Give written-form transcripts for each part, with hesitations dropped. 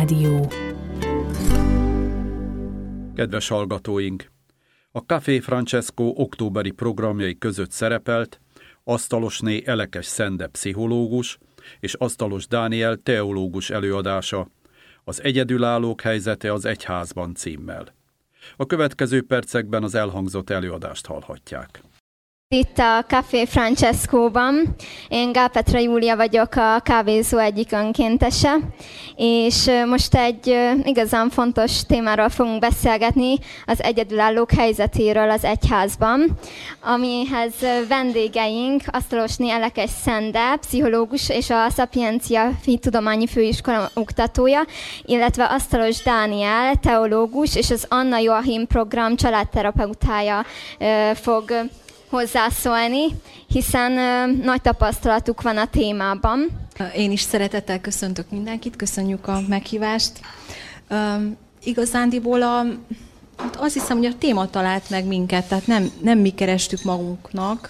Rádió. Kedves hallgatóink! A Café Francesco októberi programjai között szerepelt Asztalosné Elekes Szende pszichológus és Asztalos Dániel teológus előadása, az egyedülállók helyzete az egyházban címmel. A következő percekben az elhangzott előadást hallhatják. Itt a Café Francescoban. Én Gálpetra Júlia vagyok, a kávézó egyik önkéntese, és most egy igazán fontos témáról fogunk beszélgetni, az egyedülállók helyzetéről az egyházban, amihez vendégeink Asztalosné Elekes Szende, pszichológus és a Szapiencia Tudományi Főiskola oktatója, illetve Asztalos Dániel, teológus és az Anna Joachim program családterapeutája fog hozzászólni, hiszen nagy tapasztalatuk van a témában. Én is szeretettel köszöntök mindenkit, köszönjük a meghívást. Igazándiból azt hiszem, hogy a téma talált meg minket, tehát nem mi kerestük magunknak,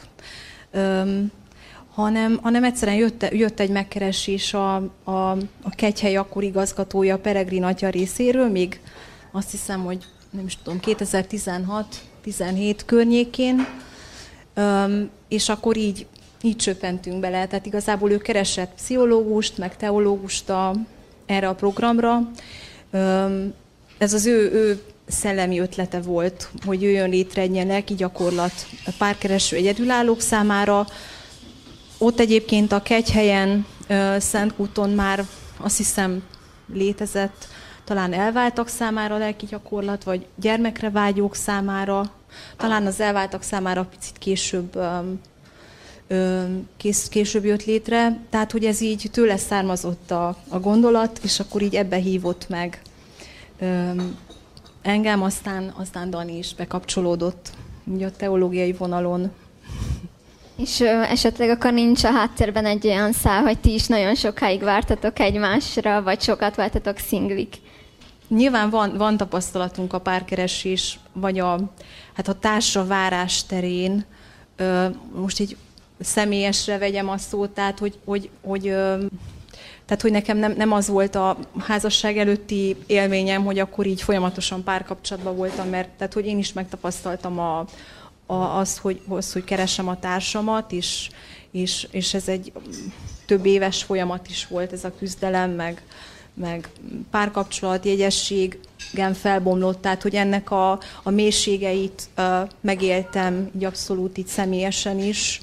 hanem egyszerűen jött egy megkeresés a Kegyhely akkori igazgatója, Peregrin atya részéről, még azt hiszem, hogy nem is tudom, 2016-17 környékén, és akkor így csöppentünk bele. Tehát igazából ő keresett pszichológust, meg teológust erre a programra. Ez az ő szellemi ötlete volt, hogy jöjjön létre egy ilyen lelki gyakorlat párkereső egyedülállók számára. Ott egyébként a Kegyhelyen, Szentkúton már azt hiszem létezett, talán elváltak számára lelki gyakorlat, vagy gyermekre vágyók számára, talán az elváltak számára picit később jött létre, tehát hogy ez így tőle származott a gondolat, és akkor így ebbe hívott meg engem, aztán Dani is bekapcsolódott így a teológiai vonalon. És esetleg akkor nincs a háttérben egy olyan szál, hogy ti is nagyon sokáig vártatok egymásra, vagy sokat vártatok szinglik? Nyilván van tapasztalatunk a párkeresés, vagy a társra várás terén. Most így személyesre vegyem a szót, tehát hogy nekem nem az volt a házasság előtti élményem, hogy akkor így folyamatosan párkapcsolatban voltam, mert tehát, hogy én is megtapasztaltam azt, hogy keresem a társamat, és ez egy több éves folyamat is volt ez a küzdelem, meg párkapcsolat, jegyességem felbomlott, tehát hogy ennek a mélységeit megéltem így abszolút így személyesen is.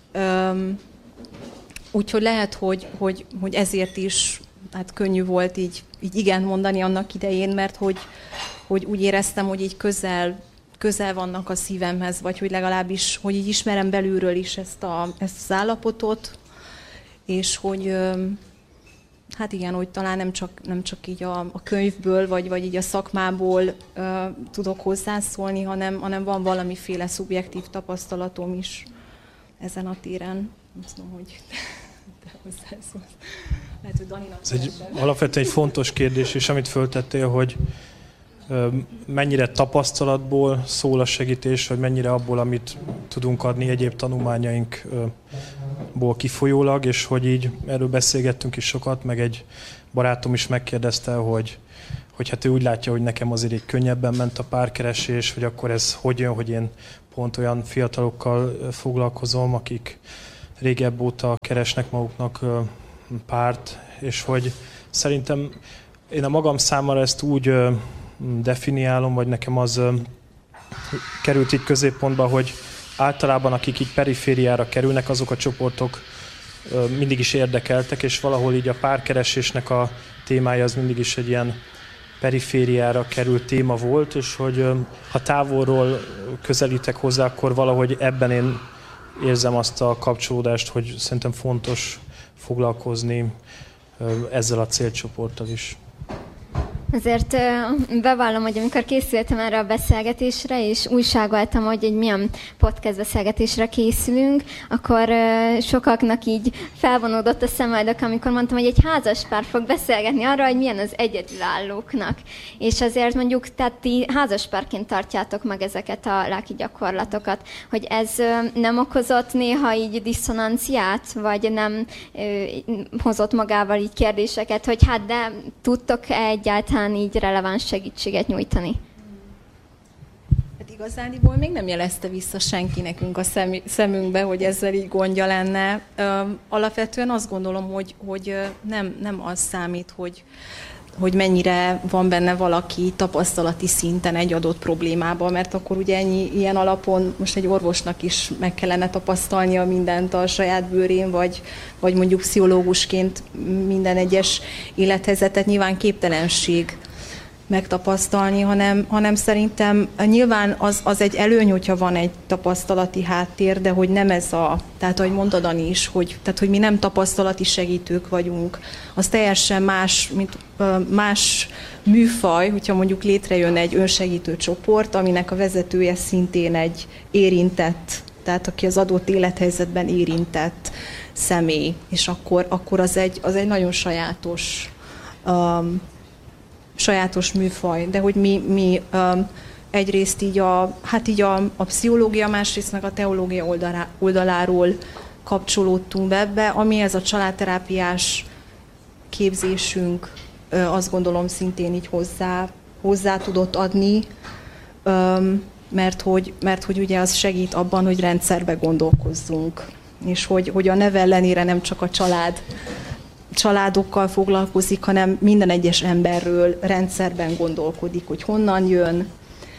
Úgyhogy lehet, hogy ezért is hát könnyű volt így igent mondani annak idején, mert hogy úgy éreztem, hogy így közel vannak a szívemhez, vagy hogy legalábbis, hogy így ismerem belülről is ezt az állapotot, és hogy hát igen, hogy talán nem csak így a könyvből, vagy így a szakmából tudok hozzászólni, hanem van valamiféle szubjektív tapasztalatom is ezen a téren. Azt mondom, hogy te hozzászólsz. Lehet, hogy Daninak ez alapvetően egy fontos kérdés, és amit föltettél, hogy mennyire tapasztalatból szól a segítés, vagy mennyire abból, amit tudunk adni egyéb tanulmányainkból kifolyólag, és hogy így erről beszélgettünk is sokat, meg egy barátom is megkérdezte, hogy hát ő úgy látja, hogy nekem azért így könnyebben ment a párkeresés, hogy akkor ez hogy jön, hogy én pont olyan fiatalokkal foglalkozom, akik régebb óta keresnek maguknak párt, és hogy szerintem én a magam számára ezt úgy definiálom, vagy nekem az került így középpontba, hogy általában akik így perifériára kerülnek, azok a csoportok mindig is érdekeltek, és valahol így a párkeresésnek a témája az mindig is egy ilyen perifériára került téma volt, és hogy ha távolról közelítek hozzá, akkor valahogy ebben én érzem azt a kapcsolódást, hogy szerintem fontos foglalkozni ezzel a célcsoporttal is. Azért bevallom, hogy amikor készültem erre a beszélgetésre, és újságoltam, hogy egy milyen podcast beszélgetésre készülünk, akkor sokaknak így felvonódott a szemöldök, amikor mondtam, hogy egy házaspár fog beszélgetni arra, hogy milyen az egyedülállóknak. És azért mondjuk, tehát ti házaspárként tartjátok meg ezeket a lelki gyakorlatokat, hogy ez nem okozott néha így diszonanciát, vagy nem hozott magával így kérdéseket, hogy hát de tudtok-e egyáltalán így releváns segítséget nyújtani? Hát igazániból még nem jelezte vissza senki nekünk a szemünkbe, hogy ezzel így gondja lenne. Alapvetően azt gondolom, hogy nem az számít, hogy mennyire van benne valaki tapasztalati szinten egy adott problémában, mert akkor ugye ilyen alapon most egy orvosnak is meg kellene tapasztalnia mindent a saját bőrén, vagy mondjuk pszichológusként minden egyes élethelyzetet nyilván képtelenség megtapasztalni, hanem szerintem nyilván az egy előny, hogyha van egy tapasztalati háttér, de hogy nem ez tehát ahogy mondtad, Ani is, tehát hogy mi nem tapasztalati segítők vagyunk. Az teljesen más műfaj, hogyha mondjuk létrejön egy önsegítő csoport, aminek a vezetője szintén egy érintett, tehát aki az adott élethelyzetben érintett személy, és akkor az egy nagyon sajátos műfaj, de hogy mi egyrészt így a pszichológia, másrészt meg a teológia oldaláról kapcsolódtunk be ebbe, ami ez a családterápiás képzésünk, azt gondolom szintén így hozzá tudott adni, mert hogy ugye az segít abban, hogy rendszerbe gondolkozzunk, és hogy a neve ellenére nem csak a családokkal foglalkozik, hanem minden egyes emberről rendszerben gondolkodik, hogy honnan jön,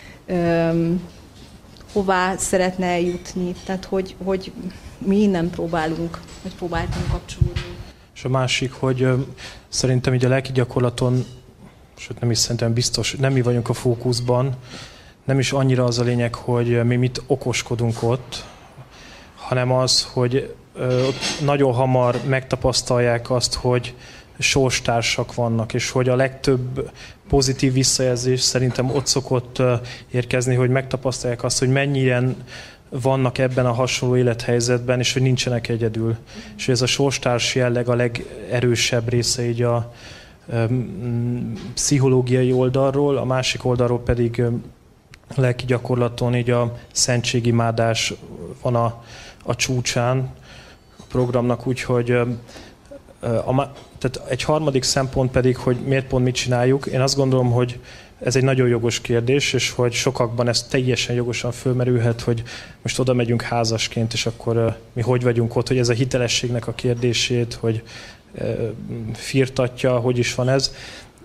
hová szeretne eljutni, tehát hogy mi innen próbáltunk kapcsolódni. És a másik, hogy szerintem így a lelki gyakorlaton, sőt nem is szerintem biztos, nem mi vagyunk a fókuszban, nem is annyira az a lényeg, hogy mi mit okoskodunk ott, hanem az, hogy nagyon hamar megtapasztalják azt, hogy sorstársak vannak, és hogy a legtöbb pozitív visszajelzés szerintem ott szokott érkezni, hogy megtapasztalják azt, hogy mennyien vannak ebben a hasonló élethelyzetben, és hogy nincsenek egyedül. És ez a sorstárs jelleg a legerősebb része így a pszichológiai oldalról, a másik oldalról pedig a lelki gyakorlaton így a szentségimádás van a csúcsán a programnak, úgyhogy tehát egy harmadik szempont pedig, hogy miért pont mit csináljuk. Én azt gondolom, hogy ez egy nagyon jogos kérdés, és hogy sokakban ez teljesen jogosan fölmerülhet, hogy most oda megyünk házasként, és akkor mi hogy vagyunk ott, hogy ez a hitelességnek a kérdését, hogy firtatja, hogy is van ez.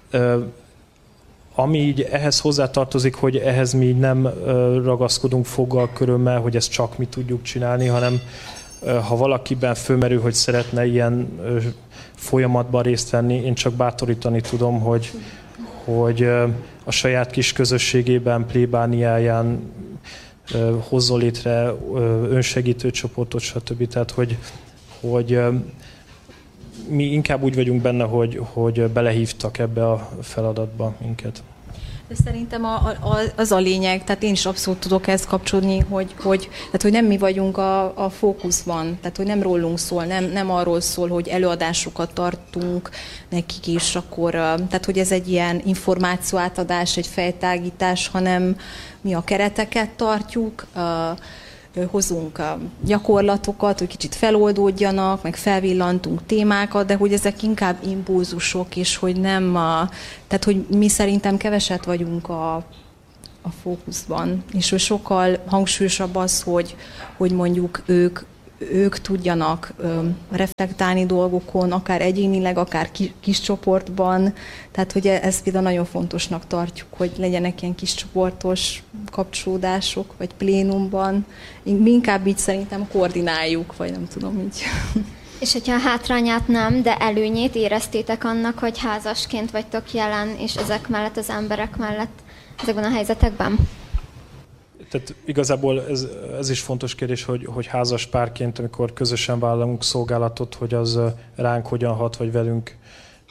Ami így ehhez hozzátartozik, hogy ehhez mi így nem ragaszkodunk foggal körömmel, hogy ezt csak mi tudjuk csinálni, hanem ha valakiben fölmerül, hogy szeretne ilyen folyamatban részt venni, én csak bátorítani tudom, hogy a saját kis közösségében, plébániáján hozzon létre önsegítő csoportot, stb. Tehát, hogy mi inkább úgy vagyunk benne, hogy belehívtak ebbe a feladatba minket. De szerintem az a lényeg, tehát én is abszolút tudok ezt kapcsolni, hogy nem mi vagyunk a fókuszban, tehát hogy nem rólunk szól, nem arról szól, hogy előadásokat tartunk nekik is, akkor, tehát hogy ez egy ilyen információátadás, egy fejtágítás, hanem mi a kereteket tartjuk, hozunk gyakorlatokat, hogy kicsit feloldódjanak, meg felvillantunk témákat, de hogy ezek inkább impulzusok, és hogy nem tehát hogy mi szerintem keveset vagyunk a fókuszban, és hogy sokkal hangsúlyosabb az, hogy mondjuk ők tudjanak reflektálni dolgokon, akár egyénileg, akár kis csoportban. Tehát, hogy ezt például nagyon fontosnak tartjuk, hogy legyenek ilyen kis csoportos kapcsolódások, vagy plénumban. Mi inkább így szerintem koordináljuk, vagy nem tudom így. És hogyha a hátrányát nem, de előnyét éreztétek annak, hogy házasként vagytok jelen, és ezek mellett, az emberek mellett ezekben a helyzetekben? Tehát igazából ez is fontos kérdés, hogy házas párként, amikor közösen vállalunk szolgálatot, hogy az ránk hogyan hat, vagy velünk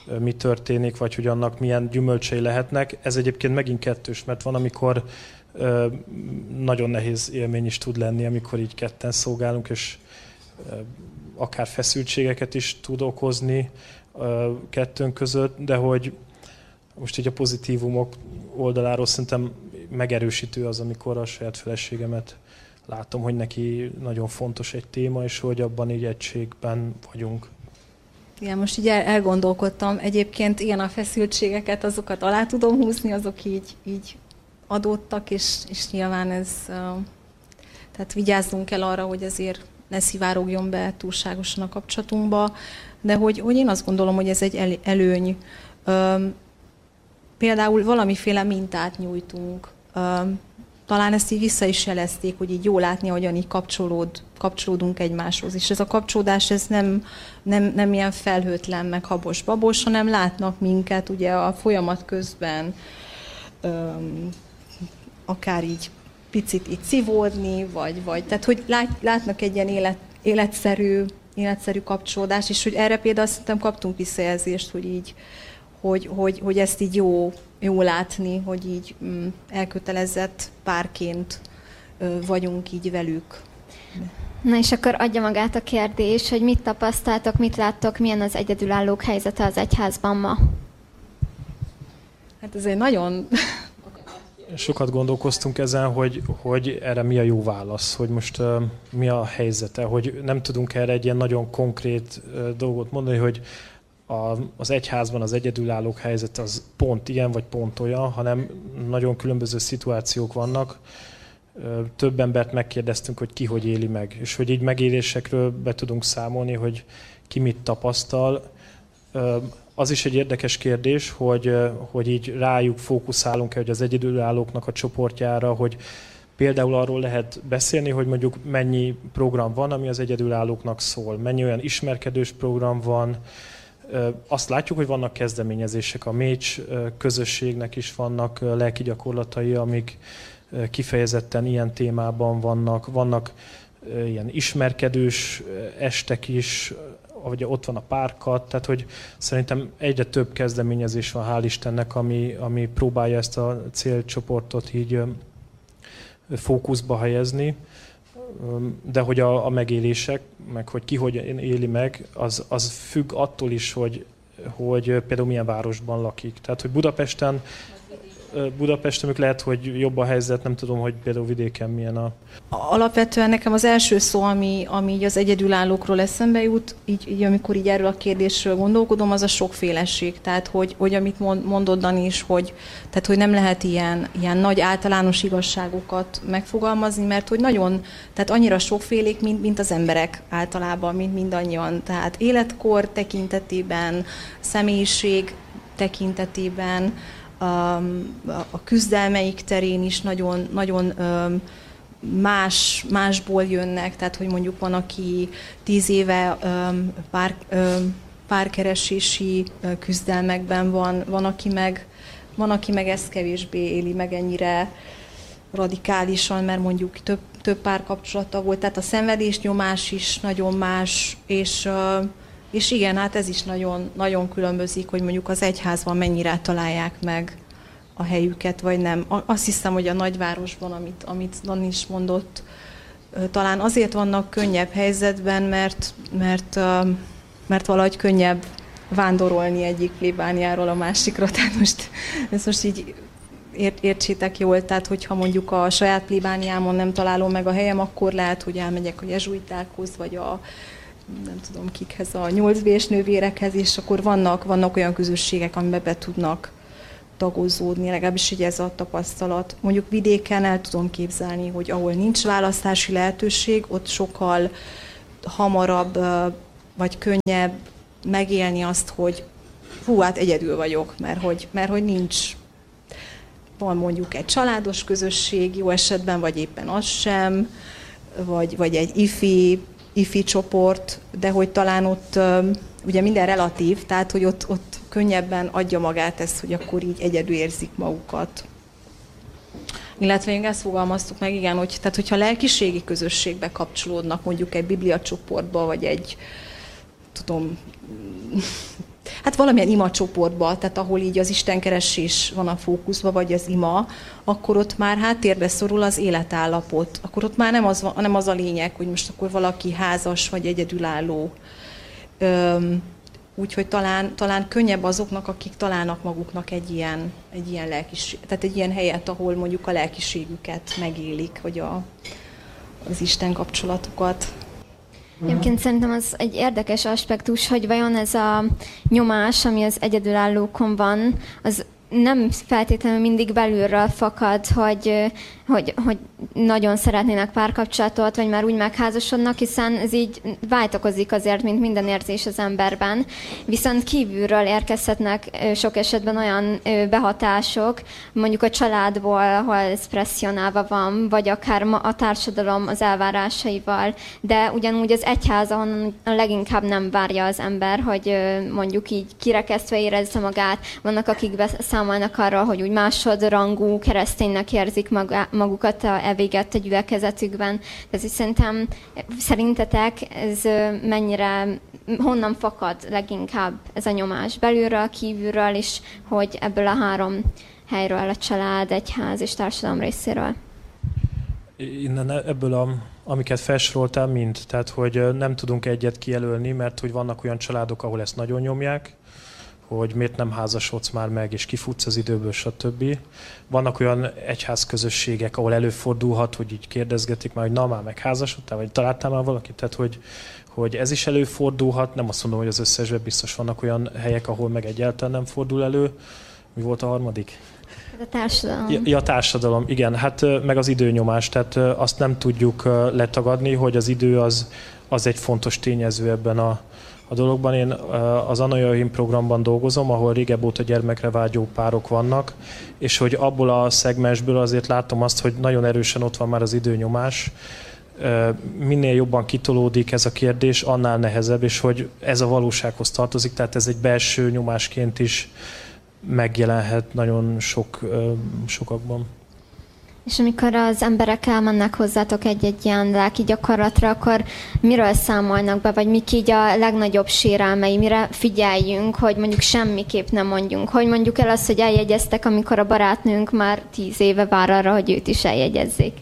mi történik, vagy hogy annak milyen gyümölcsei lehetnek. Ez egyébként megint kettős, mert van, amikor nagyon nehéz élmény is tud lenni, amikor így ketten szolgálunk, és akár feszültségeket is tud okozni kettőnk között, de hogy most így a pozitívumok oldaláról szerintem megerősítő az, amikor a saját feleségemet látom, hogy neki nagyon fontos egy téma, és hogy abban így egységben vagyunk. Igen, most így elgondolkodtam. Egyébként ilyen a feszültségeket, azokat alá tudom húzni, azok így adódtak, és nyilván ez, tehát vigyázzunk kell arra, hogy azért ne szivárogjon be túlságosan a kapcsolatunkba, de hogy én azt gondolom, hogy ez egy előny. Például valamiféle mintát nyújtunk. Talán ezt így vissza is jelezték, hogy így jó látni, hogyan így kapcsolódunk egymáshoz. És ez a kapcsolódás ez nem ilyen felhőtlen, meg habos-babos, hanem látnak minket ugye a folyamat közben akár így picit így szívódni, vagy tehát hogy látnak egy ilyen életszerű kapcsolódást, és hogy erre például szerintem kaptunk visszajelzést, hogy így hogy ezt így jó látni, hogy így elkötelezett párként vagyunk így velük. Na és akkor adja magát a kérdés, hogy mit tapasztaltok, mit láttok, milyen az egyedülállók helyzete az egyházban ma? Hát ez egy nagyon... Sokat gondolkoztunk ezen, hogy erre mi a jó válasz, hogy most mi a helyzete, hogy nem tudunk erre egy ilyen nagyon konkrét dolgot mondani, hogy az egyházban az egyedülállók helyzete az pont ilyen vagy pont olyan, hanem nagyon különböző szituációk vannak. Több embert megkérdeztünk, hogy ki hogy éli meg, és hogy így megélésekről be tudunk számolni, hogy ki mit tapasztal. Az is egy érdekes kérdés, hogy így rájuk fókuszálunk-e, hogy az egyedülállóknak a csoportjára, hogy például arról lehet beszélni, hogy mondjuk mennyi program van, ami az egyedülállóknak szól, mennyi olyan ismerkedős program van. Azt látjuk, hogy vannak kezdeményezések, a Mécs közösségnek is vannak lelki gyakorlatai, amik kifejezetten ilyen témában vannak ilyen ismerkedős estek is, vagy ott van a párkat, tehát hogy szerintem egyre több kezdeményezés van, hál' Istennek, ami próbálja ezt a célcsoportot így fókuszba helyezni, de hogy a megélések, meg hogy ki hogy éli meg, az függ attól is, hogy például milyen városban lakik. Tehát, hogy Budapesten lehet, hogy jobb a helyzet, nem tudom, hogy például vidéken milyen a... Alapvetően nekem az első szó, ami így az egyedülállókról eszembe jut, így amikor így erről a kérdésről gondolkodom, az a sokféleség. Tehát, hogy amit mondod, Dani is, hogy nem lehet ilyen nagy általános igazságokat megfogalmazni, mert hogy tehát annyira sokfélék, mint az emberek általában, mint mindannyian. Tehát életkor tekintetében, személyiség tekintetében, a küzdelmeik terén is nagyon másból jönnek, tehát hogy mondjuk van, aki 10 éve párkeresési küzdelmekben van, aki meg ezt kevésbé éli meg ennyire radikálisan, mert mondjuk több párkapcsolata volt, tehát a szenvedésnyomás is nagyon más, és igen, hát ez is nagyon, nagyon különbözik, hogy mondjuk az egyházban mennyire találják meg a helyüket, vagy nem. Azt hiszem, hogy a nagyvárosban, amit Dani is mondott, talán azért vannak könnyebb helyzetben, mert valahogy könnyebb vándorolni egyik plébániáról a másikra. Tehát most így értsétek jól, tehát hogyha mondjuk a saját plébániámon nem találom meg a helyem, akkor lehet, hogy elmegyek a jezsuitákhoz, vagy nem tudom kikhez, a 8B-s nővérekhez, és akkor vannak olyan közösségek, amiben be tudnak tagozódni, legalábbis így ez a tapasztalat. Mondjuk vidéken el tudom képzelni, hogy ahol nincs választási lehetőség, ott sokkal hamarabb vagy könnyebb megélni azt, hogy hát egyedül vagyok, mert hogy nincs, van mondjuk egy családos közösség, jó esetben, vagy éppen az sem, vagy egy ifi csoport, de hogy talán ott ugye minden relatív, tehát hogy ott könnyebben adja magát ezt, hogy akkor így egyedül érzik magukat. Illetve még ezt fogalmaztuk meg, igen, hogyha lelkiségi közösségbe kapcsolódnak, mondjuk egy biblia csoportba, vagy egy, hát valamilyen ima csoportba, tehát ahol így az istenkeresés van a fókuszban, vagy az ima, akkor ott már háttérbe szorul az életállapot. Akkor ott már nem az a lényeg, hogy most akkor valaki házas, vagy egyedülálló. Úgyhogy talán könnyebb azoknak, akik találnak maguknak egy ilyen tehát egy ilyen helyet, ahol mondjuk a lelkiségüket megélik, vagy az Isten kapcsolatukat. Egyébként szerintem az egy érdekes aspektus, hogy vajon ez a nyomás, ami az egyedülállókon van, az nem feltétlenül mindig belülről fakad, hogy nagyon szeretnének párkapcsolatot, vagy már úgy megházasodnak, hiszen ez így váltakozik azért, mint minden érzés az emberben. Viszont kívülről érkezhetnek sok esetben olyan behatások, mondjuk a családból, ahol ez presszionálva van, vagy akár a társadalom az elvárásaival, de ugyanúgy az egyház, ahonnan leginkább nem várja az ember, hogy mondjuk így kirekesztve érezze magát. Vannak, akik beszámolnak arról, hogy úgy másodrangú kereszténynek érzik magukat véget a gyülekezetükben. Ez szerintetek ez honnan fakad leginkább ez a nyomás? Belülről, kívülről, és hogy ebből a három helyről, a család, egyház és társadalom részéről? Innen ebből, amiket felsoroltál, mind. Tehát, hogy nem tudunk egyet kijelölni, mert hogy vannak olyan családok, ahol ezt nagyon nyomják, hogy miért nem házasodsz már meg, és kifutsz az időből, stb. Vannak olyan egyházközösségek, ahol előfordulhat, hogy így kérdezgetik már, hogy na, már megházasodtál, vagy találtál már valakit, tehát hogy ez is előfordulhat. Nem azt mondom, hogy az összesben biztos vannak olyan helyek, ahol meg egyáltalán nem fordul elő. Mi volt a harmadik? A társadalom. Ja, társadalom, igen. Hát meg az időnyomás, tehát azt nem tudjuk letagadni, hogy az idő az egy fontos tényező ebben a dologban. Én az Anna Joachim programban dolgozom, ahol régebb óta gyermekre vágyó párok vannak, és hogy abból a szegmensből azért látom azt, hogy nagyon erősen ott van már az időnyomás. Minél jobban kitolódik ez a kérdés, annál nehezebb, és hogy ez a valósághoz tartozik, tehát ez egy belső nyomásként is megjelenhet nagyon sokakban. És amikor az emberek elmennek hozzátok egy ilyen lelki gyakorlatra, akkor miről számolnak be, vagy mik így a legnagyobb sérelmei, mire figyeljünk, hogy mondjuk semmiképp nem mondjunk. Hogy mondjuk el azt, hogy eljegyeztek, amikor a barátnőnk már 10 éve vár arra, hogy őt is eljegyezzék.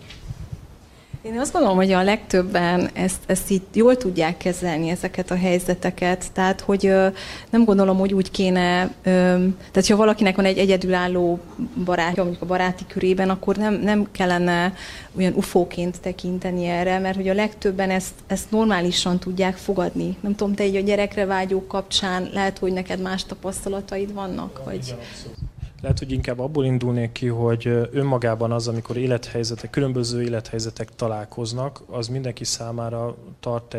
Én azt gondolom, hogy a legtöbben ezt így jól tudják kezelni, ezeket a helyzeteket. Tehát, hogy nem gondolom, hogy úgy kéne, tehát ha valakinek van egy egyedülálló barátja, mondjuk a baráti körében, akkor nem kellene olyan ufóként tekinteni erre, mert hogy a legtöbben ezt normálisan tudják fogadni. Nem tudom, te így a gyerekre vágyók kapcsán lehet, hogy neked más tapasztalataid vannak? Vagy... Lehet, hogy inkább abból indulnék ki, hogy önmagában az, amikor különböző élethelyzetek találkoznak, az mindenki számára tart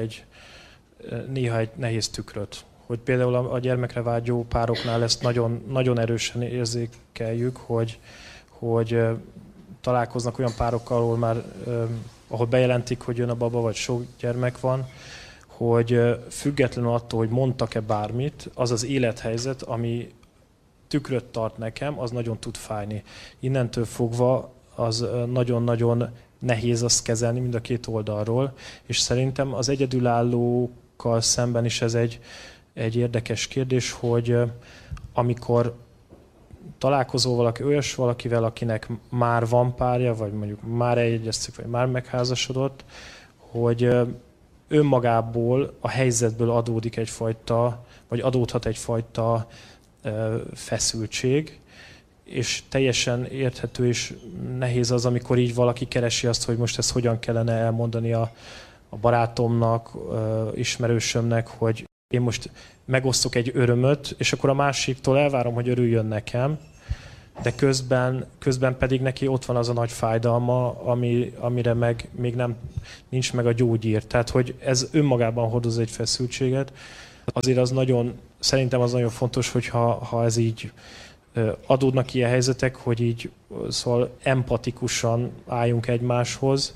néha egy nehéz tükröt. Hogy például a gyermekre vágyó pároknál ezt nagyon, nagyon erősen érzékeljük, hogy találkoznak olyan párokkal, ahol bejelentik, hogy jön a baba, vagy sok gyermek van, hogy függetlenül attól, hogy mondtak-e bármit, az az élethelyzet, ami tükröt tart nekem, az nagyon tud fájni. Innentől fogva az nagyon-nagyon nehéz azt kezelni mind a két oldalról, és szerintem az egyedülállókkal szemben is ez egy érdekes kérdés, hogy amikor találkozol valakivel, akinek már van párja, vagy mondjuk már eljegyeztek, vagy már megházasodott, hogy önmagából, a helyzetből adódik egyfajta, vagy adódhat egyfajta feszültség, és teljesen érthető és nehéz az, amikor így valaki keresi azt, hogy most ezt hogyan kellene elmondani a barátomnak, ismerősömnek, hogy én most megosztok egy örömöt, és akkor a másiktól elvárom, hogy örüljön nekem, de közben pedig neki ott van az a nagy fájdalma, amire meg még nincs meg a gyógyír. Tehát, hogy ez önmagában hordoz egy feszültséget. Azért szerintem az nagyon fontos, hogy ha ez így adódnak ilyen helyzetek, hogy így szóval empatikusan álljunk egymáshoz,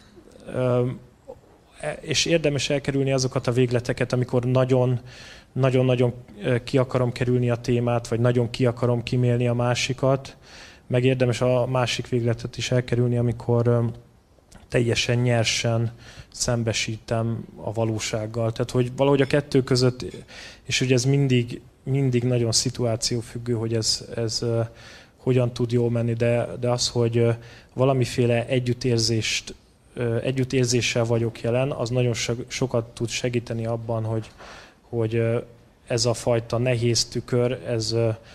és érdemes elkerülni azokat a végleteket, amikor nagyon-nagyon ki akarom kerülni a témát, vagy nagyon ki akarom kimélni a másikat, meg érdemes a másik végletet is elkerülni, amikor teljesen nyersen szembesítem a valósággal. Tehát, hogy valahogy a kettő között, és ugye ez mindig mindig nagyon szituációfüggő, hogy ez hogyan tud jól menni, de az, hogy valamiféle együttérzéssel vagyok jelen, az nagyon sokat tud segíteni abban, hogy ez a fajta nehéz tükör, ez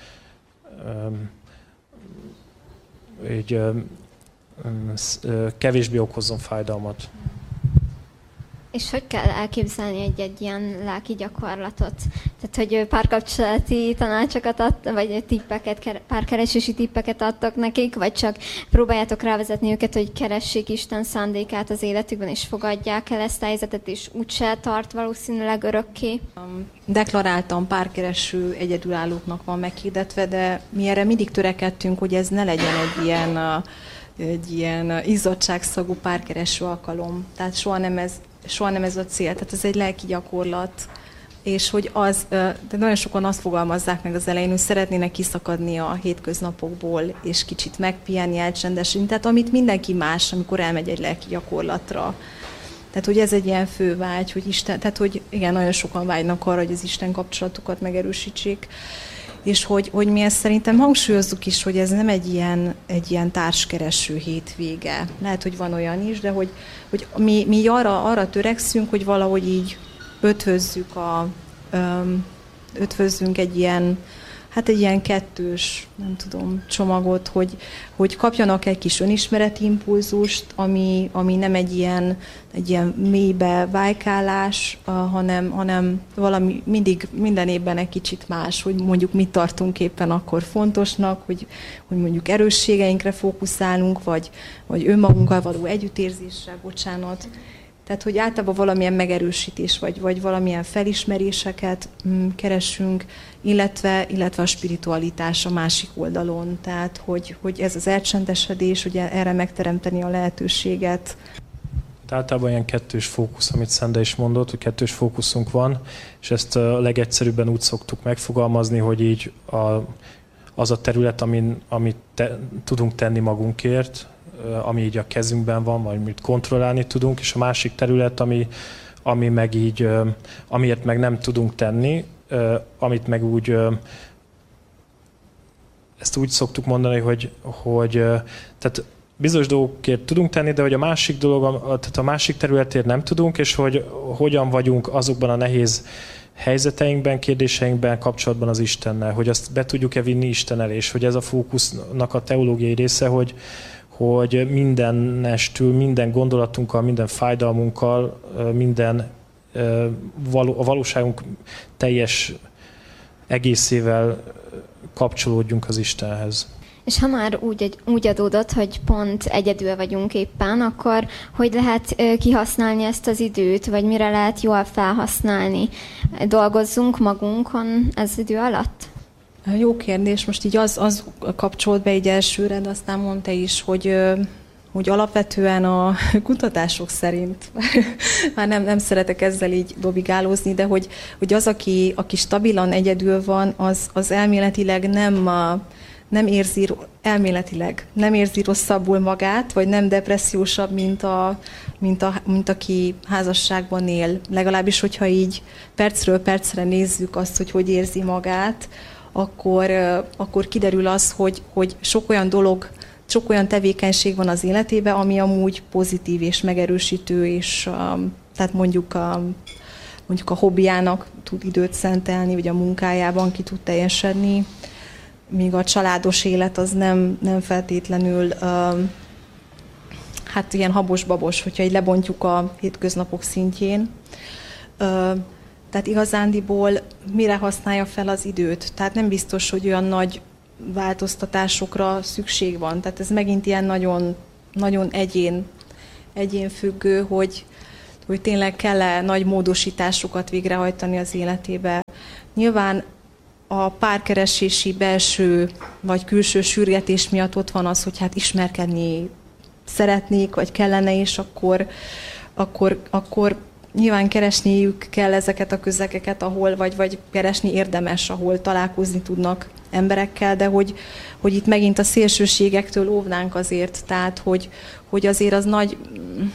kevésbé okozzon fájdalmat. És hogy kell elképzelni egy ilyen lelki gyakorlatot? Tehát, hogy párkapcsolati tanácsokat vagy párkeresési tippeket adtok nekik, vagy csak próbáljátok rávezetni őket, hogy keressék Isten szándékát az életükben, és fogadják el ezt a helyzetet, és úgyse tart valószínűleg örökké? Deklaráltan párkereső egyedülállóknak van meghirdetve, de mi erre mindig törekedtünk, hogy ez ne legyen egy ilyen izzadságszagú párkereső alkalom. Tehát soha nem ez a cél. Tehát ez egy lelki gyakorlat. És hogy de nagyon sokan azt fogalmazzák meg az elején, hogy szeretnének kiszakadni a hétköznapokból, és kicsit megpihenni, elcsendesülni. Tehát amit mindenki más, amikor elmegy egy lelki gyakorlatra. Tehát, hogy ez egy ilyen fő vágy, hogy Isten, tehát, hogy igen, nagyon sokan vágynak arra, hogy az Isten kapcsolatukat megerősítsék. És hogy mi ezt szerintem hangsúlyozzuk is, hogy ez nem egy ilyen társkereső hétvége. Lehet, hogy van olyan is, de hogy mi arra törekszünk, hogy valahogy így ötvözzünk egy ilyen kettős, nem tudom, csomagot, hogy kapjanak egy kis önismereti impulzust, ami nem egy ilyen mélybe vájkálás, hanem valami mindig minden évben egy kicsit más, hogy mondjuk mit tartunk éppen akkor fontosnak, hogy mondjuk erősségeinkre fókuszálunk, vagy önmagunkkal való együttérzésre, bocsánat. Tehát, hogy általában valamilyen megerősítés, vagy valamilyen felismeréseket keresünk, illetve a spiritualitás a másik oldalon. Tehát, hogy ez az elcsendesedés, ugye erre megteremteni a lehetőséget. Általában ilyen kettős fókusz, amit Szende is mondott, hogy kettős fókuszunk van, és ezt a legegyszerűbben úgy szoktuk megfogalmazni, hogy így az a terület, amit tudunk tenni magunkért, ami így a kezünkben van, vagy amit kontrollálni tudunk, és a másik terület, ami meg így, amiért meg nem tudunk tenni, amit meg úgy, ezt úgy szoktuk mondani, hogy tehát bizonyos dolgokért tudunk tenni, de hogy a másik dolog, tehát a másik területért nem tudunk, és hogy hogyan vagyunk azokban a nehéz helyzeteinkben, kérdéseinkben kapcsolatban az Istennel, hogy azt be tudjuk-e vinni Isten elé, és hogy ez a fókusznak a teológiai része, hogy mindennestül, minden gondolatunkkal, minden fájdalmunkkal, a valóságunk teljes egészével kapcsolódjunk az Istenhez. És ha már úgy adódott, hogy pont egyedül vagyunk éppen, akkor hogy lehet kihasználni ezt az időt, vagy mire lehet jól felhasználni? Dolgozzunk magunkon ez idő alatt? Jó kérdés. Most így az kapcsolt be egy elsőre, de aztán mondta is, hogy alapvetően a kutatások szerint, már nem szeretek ezzel így dobigálózni, de hogy az, aki stabilan egyedül van, az elméletileg nem érzi rosszabbul magát, vagy nem depressziósabb, mint aki házasságban él. Legalábbis, hogyha így percről percre nézzük azt, hogy érzi magát, akkor kiderül az, hogy sok olyan tevékenység van az életében, ami amúgy pozitív és megerősítő, és tehát mondjuk a hobbiának tud időt szentelni, vagy a munkájában ki tud teljesedni, míg a családos élet az nem feltétlenül ilyen habos-babos, hogyha így lebontjuk a hétköznapok szintjén. Tehát igazándiból mire használja fel az időt? Tehát nem biztos, hogy olyan nagy változtatásokra szükség van. Tehát ez megint ilyen nagyon, nagyon egyénfüggő, hogy tényleg kell-e nagy módosításokat végrehajtani az életébe. Nyilván a párkeresési belső vagy külső sürgetés miatt ott van az, hogy hát ismerkedni szeretnék, vagy kellene, és akkor nyilván keresniük kell ezeket a közegeket, ahol, vagy keresni érdemes, ahol találkozni tudnak emberekkel, de hogy itt megint a szélsőségektől óvnánk azért, tehát hogy azért az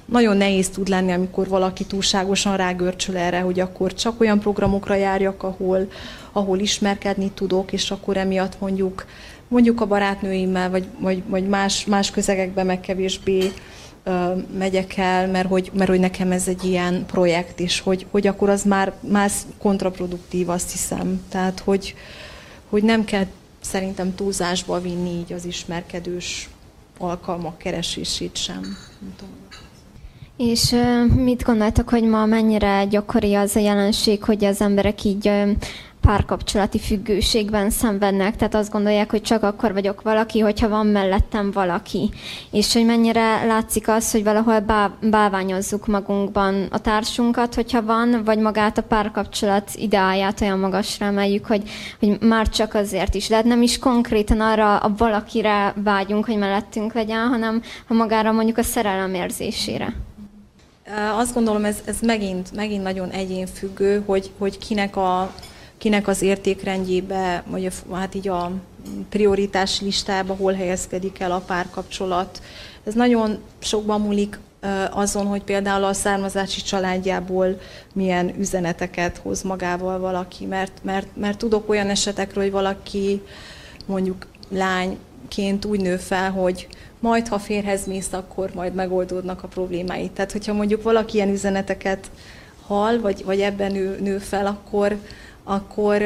nagyon nehéz tud lenni, amikor valaki túlságosan rágörcsöl erre, hogy akkor csak olyan programokra járjak, ahol ismerkedni tudok, és akkor emiatt mondjuk a barátnőimmel, vagy más közegekben meg kevésbé megyek el, mert hogy nekem ez egy ilyen projekt is, hogy akkor az már kontraproduktív, azt hiszem. Tehát, hogy nem kell szerintem túlzásba vinni így az ismerkedős alkalmak keresését sem. Nem tudom. És mit gondoltok, hogy ma mennyire gyakori az a jelenség, hogy az emberek így párkapcsolati függőségben szenvednek, tehát azt gondolják, hogy csak akkor vagyok valaki, hogyha van mellettem valaki. És hogy mennyire látszik az, hogy valahol bálványozzuk magunkban a társunkat, hogyha van, vagy magát a párkapcsolat ideáját olyan magasra emeljük, hogy már csak azért is. De hát nem is konkrétan arra a valakire vágyunk, hogy mellettünk legyen, hanem magára mondjuk a szerelem érzésére. Azt gondolom, ez megint nagyon egyénfüggő, hogy kinek az értékrendjébe, vagy hát így a prioritás listába hol helyezkedik el a párkapcsolat. Ez nagyon sokban múlik azon, hogy például a származási családjából milyen üzeneteket hoz magával valaki, mert tudok olyan esetekről, hogy valaki mondjuk lányként úgy nő fel, hogy majd, ha férhez mész, akkor majd megoldódnak a problémáit. Tehát, hogyha mondjuk valaki ilyen üzeneteket hall, vagy ebben nő fel, akkor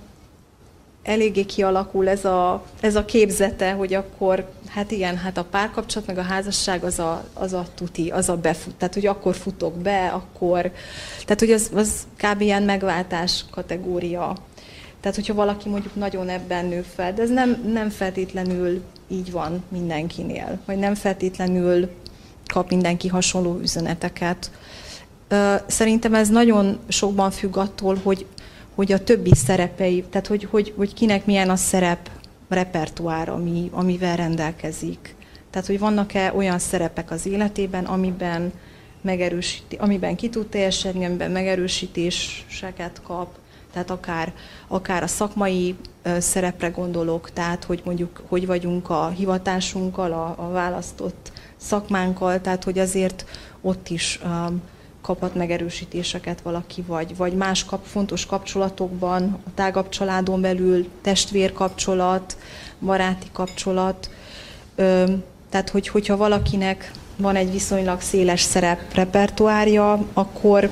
eléggé kialakul ez a képzete, hogy akkor, hát igen, hát a párkapcsolat, meg a házasság az a tuti, az a befut. Tehát, hogy akkor futok be, akkor... Tehát, hogy az kb. Ilyen megváltás kategória. Tehát, hogyha valaki mondjuk nagyon ebben nő fel, de ez nem feltétlenül így van mindenkinél, vagy nem feltétlenül kap mindenki hasonló üzeneteket. Szerintem ez nagyon sokban függ attól, hogy a többi szerepei, tehát hogy kinek milyen a szerep repertoár, amivel rendelkezik. Tehát, hogy vannak-e olyan szerepek az életében, amiben ki tud teljesedni, amiben megerősítéseket kap, tehát akár a szakmai szerepre gondolok, tehát hogy mondjuk hogy vagyunk a hivatásunkkal, a választott szakmánkkal, tehát hogy azért ott is kaphat megerősítéseket valaki, vagy más fontos kapcsolatokban, a tágabb családon belül, testvérkapcsolat, baráti kapcsolat. Tehát, hogyha valakinek van egy viszonylag széles szereprepertoárja, akkor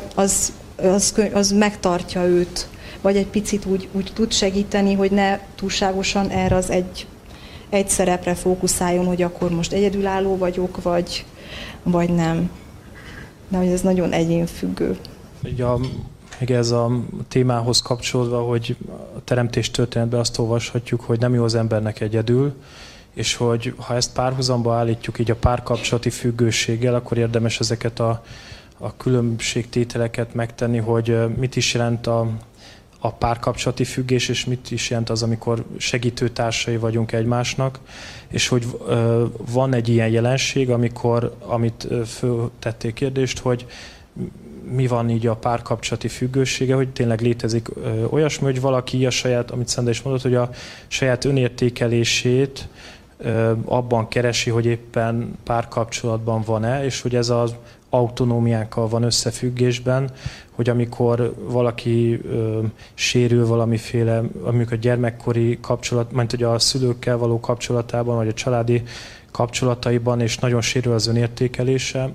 az megtartja őt, vagy egy picit úgy tud segíteni, hogy ne túlságosan erre az egy szerepre fókuszáljon, hogy akkor most egyedülálló vagyok, vagy nem. De hogy ez nagyon egyénfüggő. Még ez a témához kapcsolódva, hogy a teremtés történetben azt olvashatjuk, hogy nem jó az embernek egyedül, és hogy ha ezt párhuzamba állítjuk így a párkapcsolati függőséggel, akkor érdemes ezeket a különbségtételeket megtenni, hogy mit is jelent a párkapcsolati függés, és mit is jelent az, amikor segítőtársai vagyunk egymásnak, és hogy van egy ilyen jelenség, amit föltették kérdést, hogy mi van így a párkapcsolati függősége, hogy tényleg létezik olyasmi, hogy valaki a saját, amit Szenda is mondott, hogy a saját önértékelését abban keresi, hogy éppen párkapcsolatban van-e, és hogy ez az autonómiánkkal van összefüggésben, hogy amikor valaki sérül valamiféle, amikor a gyermekkori kapcsolat, mint hogy a szülőkkel való kapcsolatában, vagy a családi kapcsolataiban, és nagyon sérül az önértékelése,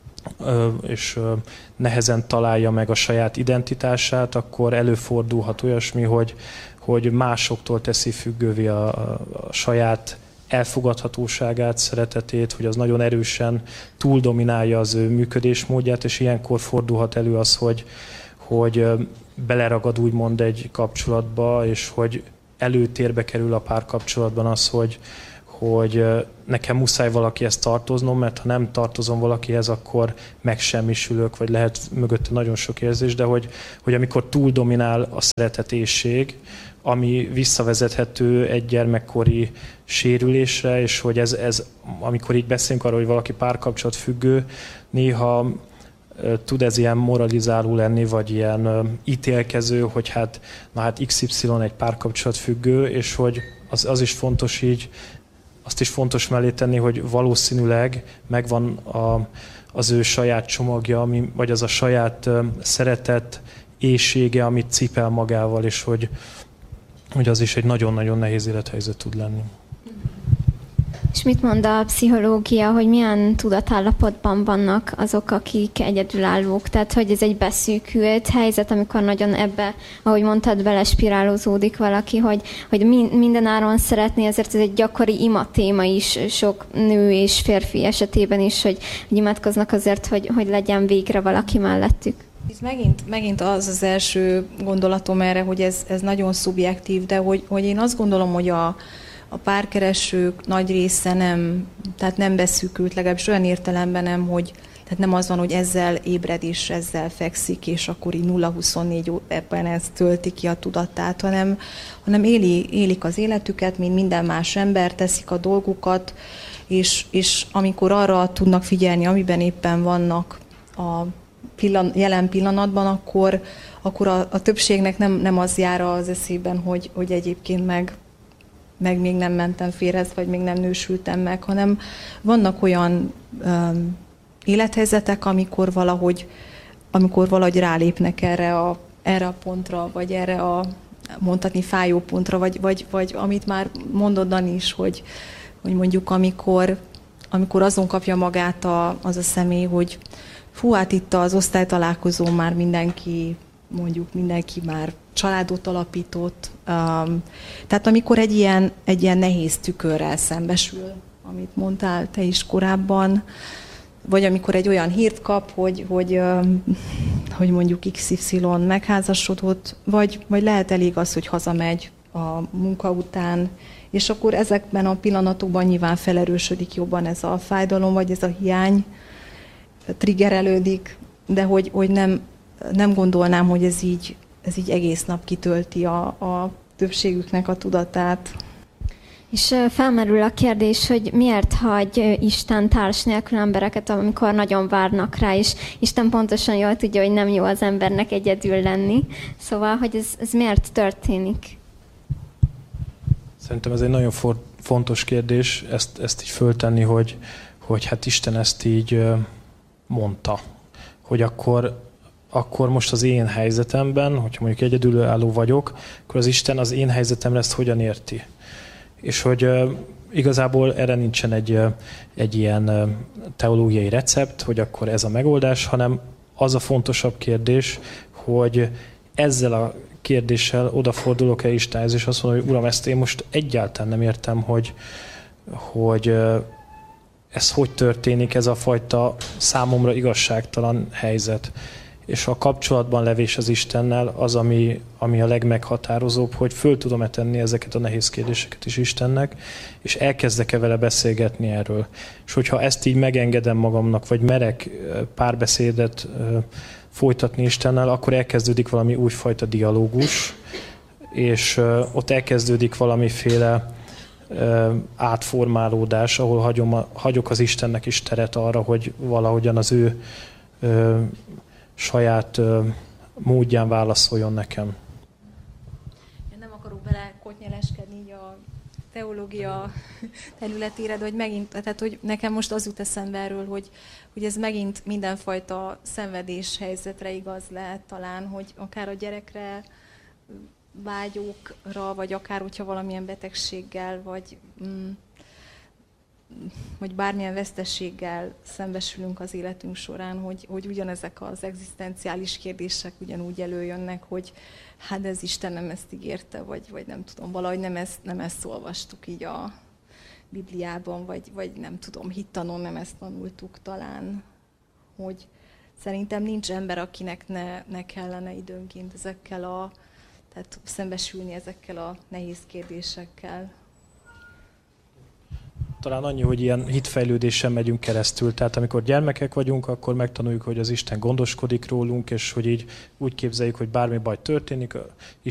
és nehezen találja meg a saját identitását, akkor előfordulhat olyasmi, hogy másoktól teszi függővé a saját elfogadhatóságát, szeretetét, hogy az nagyon erősen túldominálja az ő működésmódját, és ilyenkor fordulhat elő az, hogy beleragad úgymond egy kapcsolatba, és hogy előtérbe kerül a párkapcsolatban az, hogy nekem muszáj valakihez tartoznom, mert ha nem tartozom valakihez, akkor megsemmisülök, vagy lehet mögötte nagyon sok érzés, de hogy amikor túldominál a szeretetésség, ami visszavezethető egy gyermekkori sérülésre, és hogy ez amikor így beszélünk arról, hogy valaki párkapcsolat függő, néha tud ez ilyen moralizáló lenni, vagy ilyen ítélkező, hogy hát XY egy párkapcsolat függő, és hogy az is fontos így azt is fontos mellé tenni, hogy valószínűleg megvan az ő saját csomagja, vagy az a saját szeretet, éhsége, amit cipel magával, és hogy az is egy nagyon-nagyon nehéz élethelyzet tud lenni. És mit mond a pszichológia, hogy milyen tudatállapotban vannak azok, akik egyedülállók? Tehát, hogy ez egy beszűkült helyzet, amikor nagyon ebbe, ahogy mondtad, belespirálozódik valaki, hogy minden áron szeretné, ezért ez egy gyakori ima téma is sok nő és férfi esetében is, hogy imádkoznak azért, hogy legyen végre valaki mellettük. Itt megint az első gondolatom erre, hogy ez nagyon szubjektív, de hogy én azt gondolom, hogy a párkeresők nagy része nem beszűkült, legalábbis olyan értelemben nem, hogy tehát nem az van, hogy ezzel ébred és ezzel fekszik, és akkor így 0-24 ebben ez tölti ki a tudatát, hanem élik az életüket, mint minden más ember, teszik a dolgukat, és amikor arra tudnak figyelni, amiben éppen vannak a jelen pillanatban, akkor a többségnek nem az jár az eszében, hogy egyébként meg még nem mentem férhez, vagy még nem nősültem meg, hanem vannak olyan élethelyzetek, amikor valahogy rálépnek erre a pontra, vagy erre a mondhatni fájó pontra, vagy amit már mondod, Dani is, hogy mondjuk amikor azon kapja magát az a személy, hogy fú, hát itt az osztálytalálkozón már mindenki már családot alapított. Tehát amikor egy ilyen nehéz tükörrel szembesül, amit mondtál te is korábban, vagy amikor egy olyan hírt kap, hogy mondjuk XY megházasodott, vagy lehet elég az, hogy hazamegy a munka után, és akkor ezekben a pillanatokban nyilván felerősödik jobban ez a fájdalom, vagy ez a hiány, triggerelődik, de hogy nem gondolnám, hogy ez így egész nap kitölti a többségüknek a tudatát. És felmerül a kérdés, hogy miért hagy Isten társ nélkül embereket, amikor nagyon várnak rá, és Isten pontosan jól tudja, hogy nem jó az embernek egyedül lenni. Szóval, hogy ez miért történik? Szerintem ez egy nagyon fontos kérdés, ezt így föltenni, hogy hát Isten ezt így mondta, hogy akkor most az én helyzetemben, hogyha mondjuk egyedülálló vagyok, akkor az Isten az én helyzetemre ezt hogyan érti. És hogy igazából erre nincsen egy ilyen teológiai recept, hogy akkor ez a megoldás, hanem az a fontosabb kérdés, hogy ezzel a kérdéssel odafordulok-e Istenhez, és azt mondom, hogy Uram, ezt én most egyáltalán nem értem, hogy ez hogy történik, ez a fajta számomra igazságtalan helyzet. És a kapcsolatban levés az Istennel az, ami a legmeghatározóbb, hogy föl tudom-e tenni ezeket a nehéz kérdéseket is Istennek, és elkezdek-e vele beszélgetni erről. És hogyha ezt így megengedem magamnak, vagy merek párbeszédet folytatni Istennel, akkor elkezdődik valami újfajta dialógus, és ott elkezdődik valamiféle átformálódás, ahol hagyok az Istennek is teret arra, hogy valahogyan az ő saját módján válaszoljon nekem. Én nem akarok belekotnyeleskedni így a teológia területére, de hogy megint, tehát hogy nekem most az jut eszembe erről, hogy ez megint mindenfajta szenvedés helyzetre igaz lehet talán, hogy akár a gyerekre, vágyókra, vagy akár hogyha valamilyen betegséggel, vagy bármilyen veszteséggel szembesülünk az életünk során, hogy ugyanezek az egzisztenciális kérdések ugyanúgy előjönnek, hogy hát ez Isten nem ezt ígérte, vagy nem tudom, valahogy nem ezt olvastuk így a Bibliában, vagy nem tudom, hittanon nem ezt tanultuk talán, hogy szerintem nincs ember, akinek ne kellene időnként tehát szembesülni ezekkel a nehéz kérdésekkel. Talán annyi, hogy ilyen hitfejlődésen megyünk keresztül. Tehát amikor gyermekek vagyunk, akkor megtanuljuk, hogy az Isten gondoskodik rólunk, és hogy így úgy képzeljük, hogy bármi baj történik,